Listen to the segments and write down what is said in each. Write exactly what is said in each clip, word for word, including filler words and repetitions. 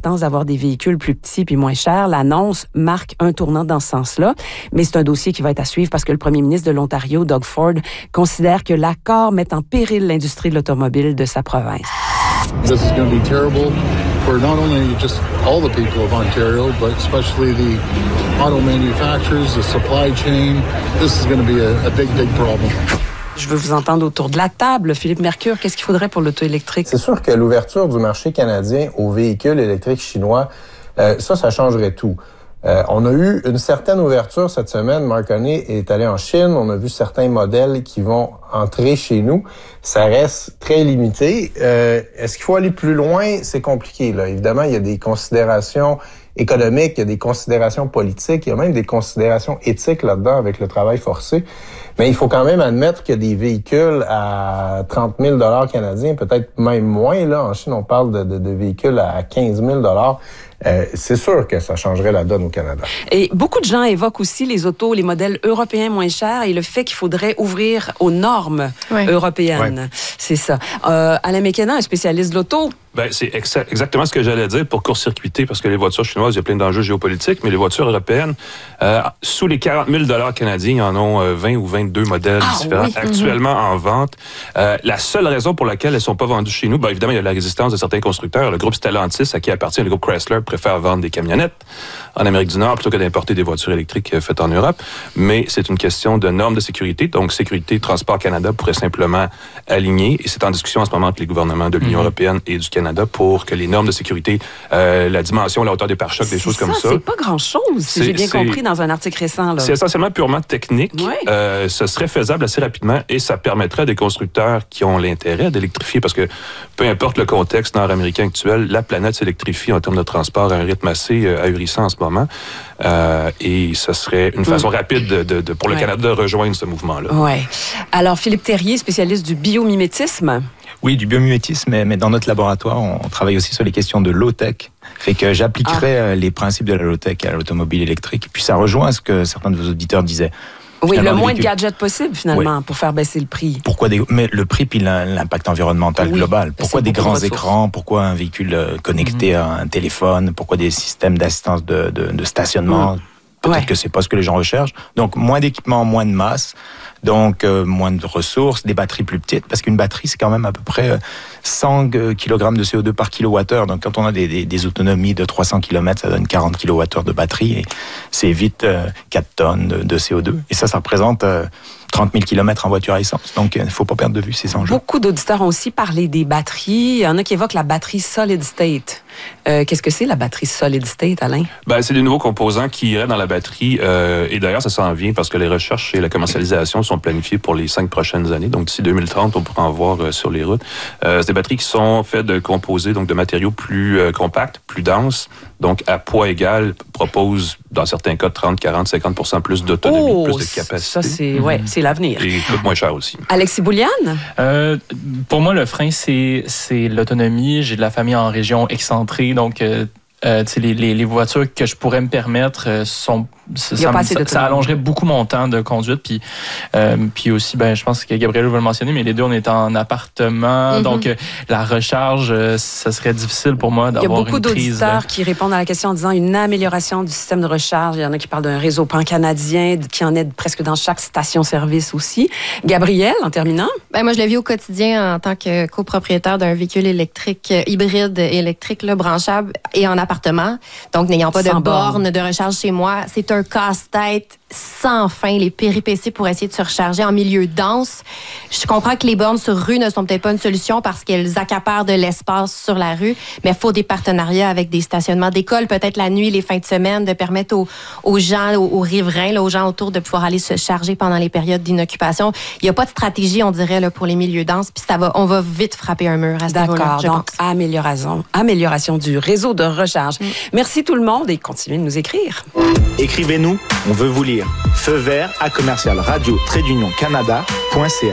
l'importance d'avoir des véhicules plus petits puis moins chers. L'annonce marque un tournant dans ce sens-là, mais c'est un dossier qui va être à suivre parce que le premier ministre de l'Ontario, Doug Ford, considère que l'accord met en péril l'industrie de l'automobile de sa province. This is going to be terrible for not only just all the people of Ontario, but especially the auto manufacturers, the supply chain. This is going to be a, a big, big problem. Je veux vous entendre autour de la table. Philippe Mercure, qu'est-ce qu'il faudrait pour l'auto électrique? C'est sûr que l'ouverture du marché canadien aux véhicules électriques chinois, euh, ça, ça changerait tout. Euh, on a eu une certaine ouverture cette semaine. Mark Carney est allé en Chine. On a vu certains modèles qui vont entrer chez nous. Ça reste très limité. Euh, est-ce qu'il faut aller plus loin? C'est compliqué, là. Évidemment, il y a des considérations économiques, il y a des considérations politiques, il y a même des considérations éthiques là-dedans avec le travail forcé. Mais il faut quand même admettre que des véhicules à trente mille dollars canadiens, peut-être même moins, là. En Chine, on parle de, de, de véhicules à quinze mille dollars. Euh, c'est sûr que ça changerait la donne au Canada. Et beaucoup de gens évoquent aussi les autos, les modèles européens moins chers et le fait qu'il faudrait ouvrir aux normes ouais. européennes. Ouais. C'est ça. Euh, Alain McKenna, un spécialiste de l'auto. Ben, c'est exa- exactement ce que j'allais dire pour court-circuiter, parce que les voitures chinoises, il y a plein d'enjeux géopolitiques, mais les voitures européennes, euh, sous les quarante mille dollars canadiens, il y en ont euh, vingt ou vingt-deux modèles ah, différents oui. actuellement mm-hmm. en vente. Euh, la seule raison pour laquelle elles ne sont pas vendues chez nous, ben, évidemment, il y a la résistance de certains constructeurs. Le groupe Stellantis, à qui appartient le groupe Chrysler, préfère vendre des camionnettes en Amérique du Nord plutôt que d'importer des voitures électriques faites en Europe. Mais c'est une question de normes de sécurité. Donc, Sécurité Transport Canada pourrait simplement aligner, et c'est en discussion en ce moment entre les gouvernements de l'Union mm-hmm. européenne et du Canada pour que les normes de sécurité, euh, la dimension, la hauteur des pare-chocs, des choses ça, comme ça. C'est pas grand-chose, si j'ai bien c'est, compris dans un article récent. Là. C'est essentiellement purement technique. Oui. Euh, ce serait faisable assez rapidement et ça permettrait à des constructeurs qui ont l'intérêt d'électrifier, parce que peu importe le contexte nord-américain actuel, la planète s'électrifie en termes de transport à un rythme assez euh, ahurissant en ce moment. Euh, et ce serait une façon mmh. rapide de, de, de, pour le ouais. Canada de rejoindre ce mouvement-là. Oui. Alors, Philippe Terrier, spécialiste du biomimétisme. Oui, du biomimétisme, mais, mais dans notre laboratoire, on, on travaille aussi sur les questions de low-tech. Fait que j'appliquerais ah. les principes de la low-tech à l'automobile électrique. Puis ça rejoint ce que certains de vos auditeurs disaient. Oui, finalement, le moins de gadgets possible, finalement, oui. pour faire baisser le prix. Pourquoi des... Mais le prix puis l'impact environnemental oui, global. Pourquoi des grands écrans? Pourquoi un véhicule connecté mm-hmm. à un téléphone? Pourquoi des systèmes d'assistance de, de, de stationnement? Mm. Peut-être ouais. que c'est pas ce que les gens recherchent. Donc, moins d'équipement, moins de masse. Donc, euh, moins de ressources, des batteries plus petites, parce qu'une batterie, c'est quand même à peu près cent kilogrammes de C O deux par kilowattheure. Donc, quand on a des, des, des autonomies de trois cents kilomètres, ça donne quarante kilowattheures de batterie, et c'est vite euh, quatre tonnes de, de C O deux. Et ça, ça représente euh, trente mille kilomètres en voiture à essence. Donc, il ne faut pas perdre de vue ces enjeux. Beaucoup d'auditeurs ont aussi parlé des batteries. Il y en a qui évoquent la batterie solid state. Euh, qu'est-ce que c'est, la batterie solid state, Alain? Ben, c'est des nouveaux composants qui iraient dans la batterie. Euh, et d'ailleurs, ça s'en vient parce que les recherches et la commercialisation sont planifiées pour les cinq prochaines années. Donc, d'ici deux mille trente, on pourra en voir euh, sur les routes. Euh, c'est des batteries qui sont faites de composés, donc de matériaux plus euh, compacts, plus denses. Donc, à poids égal, proposent, dans certains cas, trente, quarante, cinquante pour cent plus d'autonomie, oh, plus de capacité. Ça, c'est, ouais, c'est l'avenir. Et coûte moins cher aussi. Alexis Bouliane? Euh, pour moi, le frein, c'est, c'est l'autonomie. J'ai de la famille en région excentrée, donc euh, euh, les, les, les voitures que je pourrais me permettre euh, sont... Ça, ça, ça, ça allongerait beaucoup mon temps de conduite. Puis, euh, puis aussi, ben, je pense que Gabriel va le mentionner, mais les deux, on est en appartement. Mm-hmm. Donc, euh, la recharge, euh, ça serait difficile pour moi d'avoir une prise. Il y a beaucoup d'auditeurs qui répondent à la question en disant une amélioration du système de recharge. Il y en a qui parlent d'un réseau pan-canadien qui en aide presque dans chaque station-service aussi. Gabriel, en terminant? Ben, moi, je le vis au quotidien en tant que copropriétaire d'un véhicule électrique, hybride électrique, là, branchable et en appartement. Donc, n'ayant pas Sans de borne borne de recharge chez moi, c'est un un casse-tête sans fin, les péripéties pour essayer de se recharger en milieu dense. Je comprends que les bornes sur rue ne sont peut-être pas une solution parce qu'elles accaparent de l'espace sur la rue, mais il faut des partenariats avec des stationnements d'école, peut-être la nuit, les fins de semaine, de permettre aux, aux gens, aux, aux riverains, là, aux gens autour de pouvoir aller se charger pendant les périodes d'inoccupation. Il n'y a pas de stratégie, on dirait, là, pour les milieux denses, puis ça va, on va vite frapper un mur à ce niveau-là. D'accord, donc pense. amélioration, amélioration du réseau de recharge. Mm. Merci tout le monde et continuez de nous écrire. Écrivez-nous, on veut vous lire. Feu vert à commercial radio trait d'union canada point c a.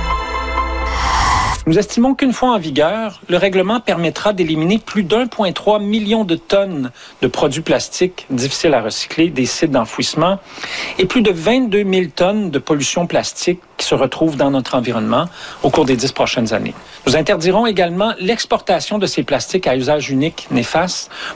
Nous estimons qu'une fois en vigueur, le règlement permettra d'éliminer plus d'un virgule trois million de tonnes de produits plastiques difficiles à recycler des sites d'enfouissement et plus de vingt-deux mille tonnes de pollution plastique qui se retrouvent dans notre environnement au cours des dix prochaines années. Nous interdirons également l'exportation de ces plastiques à usage unique néfaste